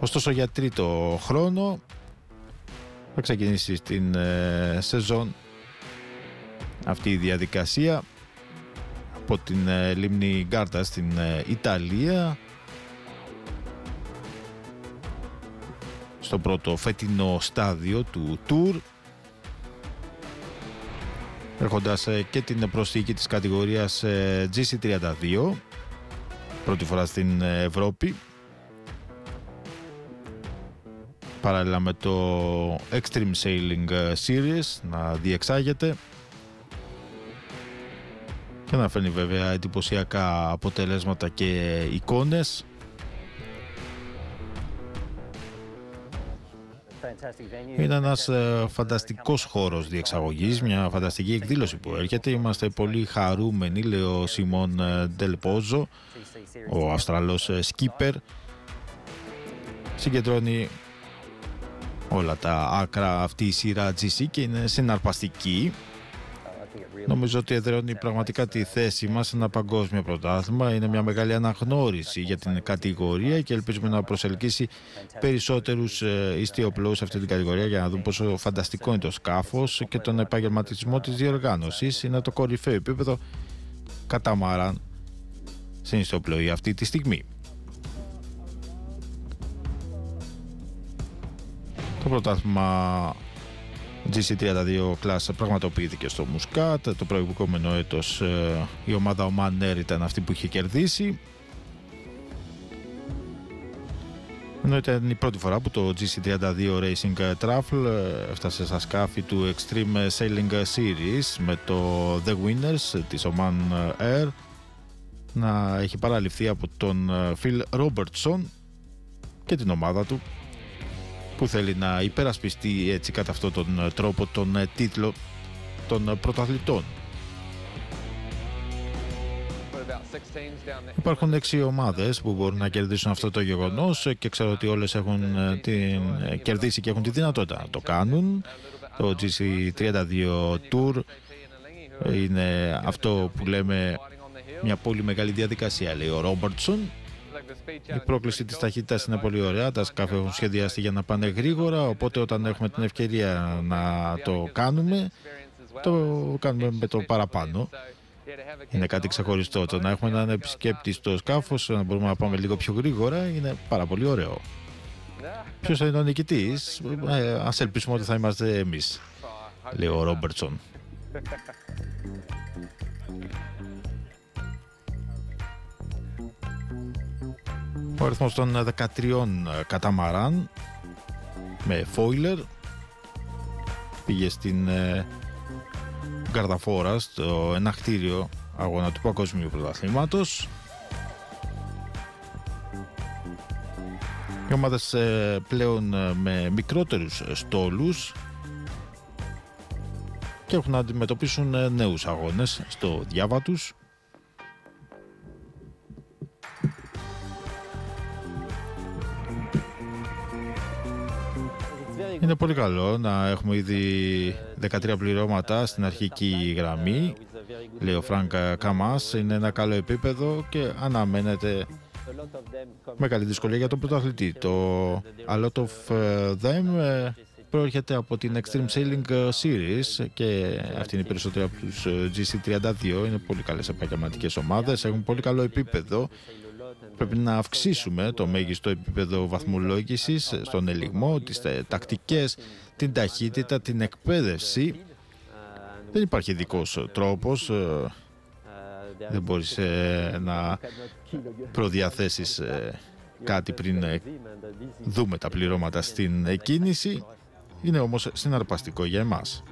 Ωστόσο για τρίτο χρόνο θα ξεκινήσει στην σεζόν αυτή η διαδικασία από την λίμνη Γκάρτα στην Ιταλία, στο πρώτο φετινό στάδιο του Tour, έρχοντας και την προσθήκη της κατηγορίας GC32, πρώτη φορά στην Ευρώπη, παράλληλα με το Extreme Sailing Series να διεξάγεται και να φέρνει βέβαια εντυπωσιακά αποτελέσματα και εικόνες. Είναι ένας φανταστικός χώρος διεξαγωγής, μια φανταστική εκδήλωση που έρχεται. Είμαστε πολύ χαρούμενοι, λέει ο Σιμών Ντελπόζο, ο Αυστραλός skipper. Συγκεντρώνει όλα τα άκρα αυτή η σειρά GC και είναι συναρπαστική. Νομίζω ότι εδραιώνει πραγματικά τη θέση μας σε ένα παγκόσμιο πρωτάθλημα. Είναι μια μεγάλη αναγνώριση για την κατηγορία και ελπίζουμε να προσελκύσει περισσότερους ιστιοπλώους σε αυτή την κατηγορία για να δουν πόσο φανταστικό είναι το σκάφος και τον επαγγελματισμό της διοργάνωσης. Είναι το κορυφαίο επίπεδο καταμάραν στην ιστιοπλοή αυτή τη στιγμή. Το πρωτάθλημα GC32 Class πραγματοποιήθηκε στο Μουσκάτ. Το προηγούμενο έτος η ομάδα Oman Air ήταν αυτή που είχε κερδίσει, ενώ ήταν η πρώτη φορά που το GC32 Racing Truffle έφτασε στα σκάφη του Extreme Sailing Series με το The Winners της Oman Air να έχει παραληφθεί από τον Phil Robertson και την ομάδα του, που θέλει να υπερασπιστεί έτσι κατά αυτόν τον τρόπο τον τίτλο των πρωταθλητών. Υπάρχουν 6 ομάδες που μπορούν να κερδίσουν αυτό το γεγονός και ξέρω ότι όλες έχουν κερδίσει και έχουν τη δυνατότητα να το κάνουν. Το GC32 Tour είναι αυτό που λέμε μια πολύ μεγάλη διαδικασία, λέει ο Ρόμπερτσον. Η πρόκληση της ταχύτητας είναι πολύ ωραία, τα σκάφη έχουν σχεδιαστεί για να πάνε γρήγορα, οπότε όταν έχουμε την ευκαιρία να το κάνουμε με το παραπάνω. Είναι κάτι ξεχωριστό. Το να έχουμε έναν επισκέπτη στο σκάφος, να μπορούμε να πάμε λίγο πιο γρήγορα, είναι πάρα πολύ ωραίο. Ποιος θα είναι ο νικητής? Ας ελπίσουμε ότι θα είμαστε εμείς, λέει ο Ρόμπερτσον. Ο αριθμός των 13 καταμαράν με φόιλερ πήγε στην Γκαρδαφόρα, στο ενακτήριο αγώνα του Παγκοσμίου Πρωταθλήματος. Οι ομάδες πλέον με μικρότερους στόλους και έχουν να αντιμετωπίσουν νέους αγώνες στο διάβα τους. Είναι πολύ καλό να έχουμε ήδη 13 πληρώματα στην αρχική γραμμή, λέει ο Φρανκ Καμάς. Είναι ένα καλό επίπεδο και αναμένεται μεγάλη δυσκολία για τον πρωταθλητή. Το A Lot of Them προέρχεται από την Extreme Sailing Series και αυτή είναι η περισσότερη από τους GC32. Είναι πολύ καλές επαγγελματικές ομάδες, έχουν πολύ καλό επίπεδο. Πρέπει να αυξήσουμε το μέγιστο επίπεδο βαθμολόγησης στον ελιγμό, τις τακτικές, την ταχύτητα, την εκπαίδευση. Δεν υπάρχει ειδικός τρόπος, δεν μπορείς να προδιαθέσεις κάτι πριν δούμε τα πληρώματα στην εκκίνηση. Είναι όμως συναρπαστικό για εμάς.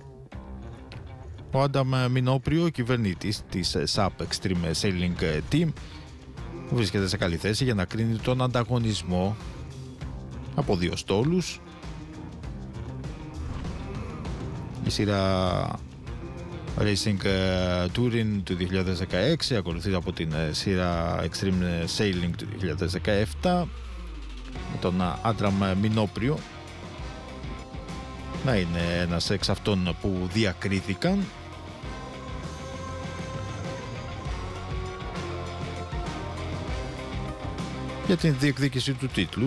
Ο Άνταμ Μινόπριο, κυβερνήτης της SAP Extreme Sailing Team, βρίσκεται σε καλή θέση για να κρίνει τον ανταγωνισμό από 2 στόλους. Η σειρά Racing Touring του 2016 ακολουθεί από την σειρά Extreme Sailing του 2017 με τον Άντραμ Μινόπριο να είναι ένας εξ αυτών που διακρίθηκαν. Για την διεκδίκηση του τίτλου